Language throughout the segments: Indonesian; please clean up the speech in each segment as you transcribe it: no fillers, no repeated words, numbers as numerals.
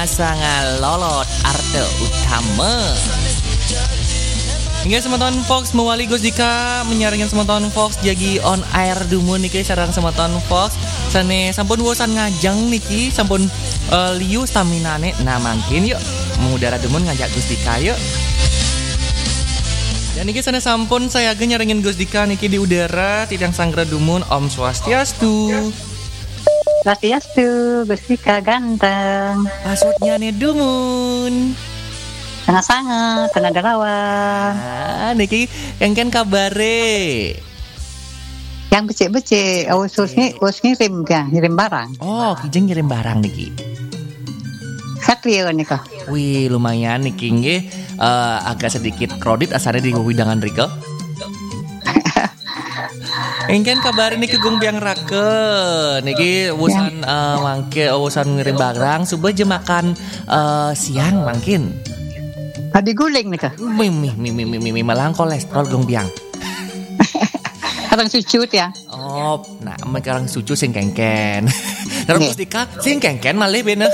Sangat lolot arte utama. Hingga semeton Fox mewali Gus Dika menyaringkan semeton Fox jadi on air dumun niki sareng semeton Fox sane sampun wosan ngajang niki sampun liu staminane nah mangkin yuk mengudara dumun ngajak Gus Dika yuk. Dan niki sane sampun saya nyaringin Gus Dika niki di udara titang sanggra dumun Om Swastiastu. Swastiastu, Gus Dika ganteng. Passwordnya nih dumun. Sangat-sangat, tenaga lawan. Niki yang kabare. Yang becek-becek, us ngirim kan, ngirim barang. Oh, kijeng ngirim barang niki. Satrio nih kok. Wih, lumayan niki nggih agak sedikit kredit asalnya di widangan Riko. Engken kabar niki gung biang rake niki wusan mangke wusan ngirim barang subuh je makan siang mungkin. Adi guling nih kok. Mi malang kolesterol gung biang. Orang sucut ya. Oh, nah mekarang sucu sing kengken. Terus dika sing kengken malih bener.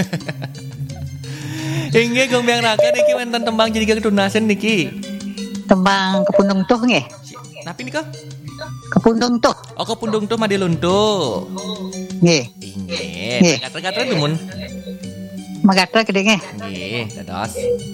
Inggih gung biang rake niki wonten tembang jadi ketunasen niki. Tembang kepundung tuh nggih. Napi nika? Kepundung tuh. Oh, kepundung tuh madiluntuh. Nggih. Inggih. Kata-kata dumun. Magatra gede nggih. Nggih, dados.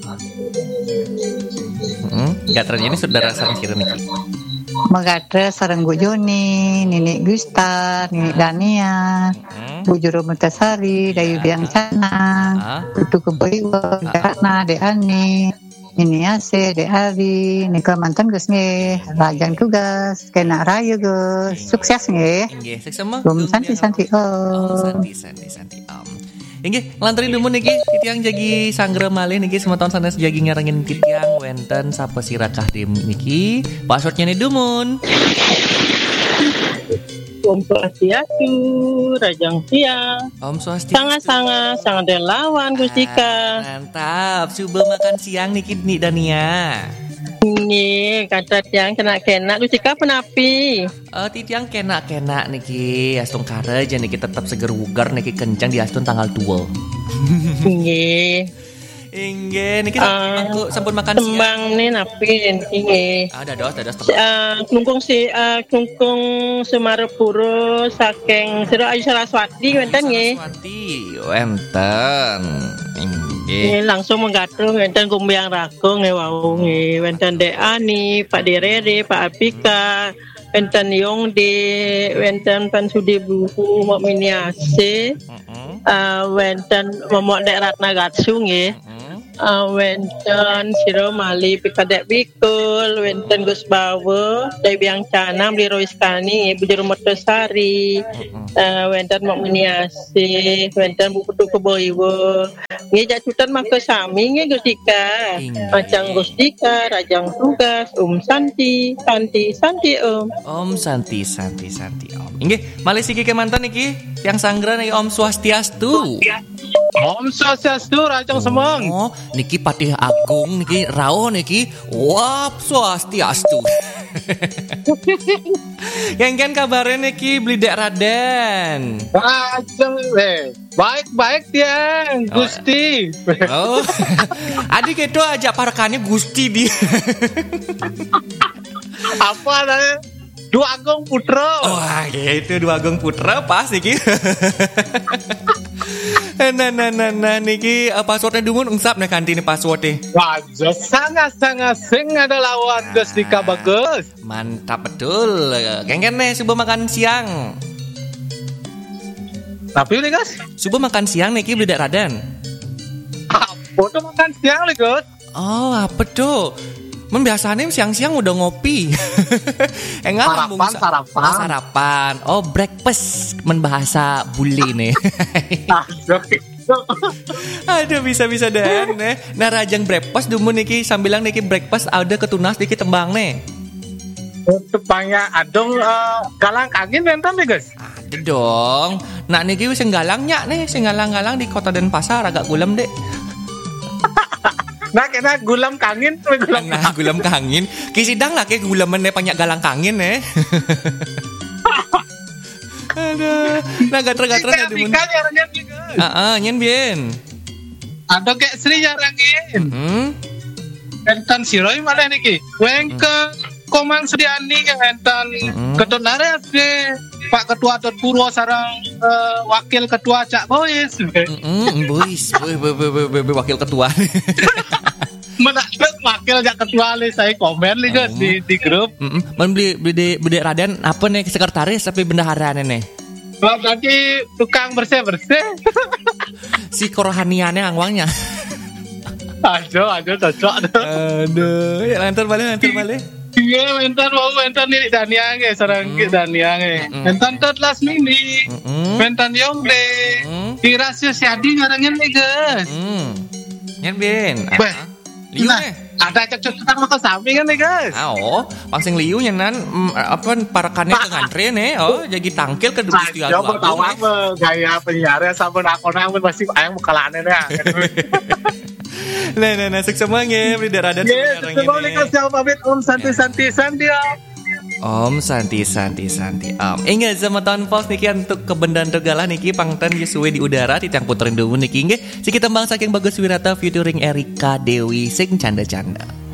Gatranya ini saudara sareng kira niki. Magatra sareng Bu Joni, Nini Gustar, Nini Dania, Bu Juru Mutasari, Dayu Biang Canang, Putu Keboiwa, Ratna, De Ani, Nini Ase, De Ari, Nika mantan Gus nggih, Rajang tugas, kena rayu Gus, sukses nggih. Nggih, sukses mah. Santi Santi om. Inggih, lantri dumun niki titiang jagi sanggra malih niki semeton sanes jagi ngarengin titiang wenten sapa sirakah dim niki. Passwordnya nih dumun. Om Swastiastu, Rajang Siang. Om Swastiastu. Sangat relawan Gus Dika. Mantap, coba makan siang niki nih Dania. Nih, kata tiang kena-kena Gus Dika penapi. Titiang kena-kena niki astung kare aja niki tetap seger wugar niki kencang di astun tanggal 2. Nggih. Inggih niki aku sampun makan siang. Tembang nih napi nggih. Dados Klungkung Semarepuro saking Sira Ayu Saraswati wonten nggih. Saraswati wonten. Inggih. Langsung menggatung wonten kumbiang ragung nggih wau nggih. Wonten Dek Ani, Pak Direre, Pak Apika, wonten Yong de, wonten Pan Sudi Buku, Mok Miniase. Wonten Momok Dek Ratna Gatsu nggih. Wenten Siro Mali Pikadek Bikul, wenten Gus Bawa, Dai Biang Canam di Roiskani, Ibu Juru Mertosari, wenten Mok Miniasi, wenten Bu Putu Keboiwo. Nggih jacutan maka sami nggih Gus Dika. Macang Gus Dika, Rajang Tugas, Santi Om. Om Santi Om. Inggih, malih siki kemanten iki yang sanggra nih Om Swastiastu. Om Swastiastu, Rajang Semeng. Oh, niki Patih Agung niki rawuh niki wap Swastiastu. Yang kabarnya niki Blidek Raden. Rajang baik dia Gusti. Oh. Adik itu ajak parakannya Gusti dia. Apa namanya? Dua Agung Putra. Wah, gitu Dua Agung Putra pas niki. Nah niki passwordnya dumun ungsap nih kantin passwordnya. Wah, sangat sing ada lawan Gus Dika bagus. Mantap betul. Kengken nih subuh makan siang. Tapi nih Gus, subuh makan siang niki Blidek Raden. Apa tuh makan siang nih Gus? Oh, apa tuh? Biasanya siang-siang udah ngopi. Sarapan. Oh, breakfast bahasa bule nih. Aduh bisa dan nah rajang breakfast dumun niki sambilang niki breakfast ada ketunas niki tembang nih. Tembangnya adong galang angin wenten nih guys. Ada dong. Nah niki wis galangnya nih, sing galang-galang di Kota Denpasar agak gulem dek. Nah kena gulam kangin. Nah gulam kangin. Kisidang lah kayak gulaman banyak galang kangin Aduh. Nah gatra-gatra na dumun. Nyen bien. Ada kayak Sri jarangin. Enten siroi mana niki? Wengke Komang Sriani enten Ketut Lares ke Pak Ketua Tut Purwo sarang Wakil Ketua Cak Bois. Bois, wakil ketua. Menakluk wakil Cak Ketua le saya komen li guys di grup. Men beli Raden apa nih sekretaris tapi bendahara nih. Berarti tukang bersih. Si korohaniannya angwangnya. Aduh cocok. Aduh, ya lantar balik. Iya, mentan ini Daniang sarang Daniang. Mentan tot last mini. Mentan Yongde. Dirasio siadi ngarangin nih guys. Nyen bin. Liu nah, ada cocok mau ke samping kan nih guys. Pangsing liu nyenan apa parakannya ke ngantri nih. Jadi tangkil ke Gusti Allah. Coba tahu apa gaya penyiarnya sampun aku pasti ayang bukalane ya. Nah, sukses semuanya beli Raden sekarang ini. Assalamualaikum, saya pamit Om Santi. Om Santi. Ingat sama tahun Fox niki untuk kebendan regala niki pangtan Yesuwe di udara titiang puterin dulu niki nggih. Si kita bang saking bagus wirata featuring Erika Dewi sing canda-canda.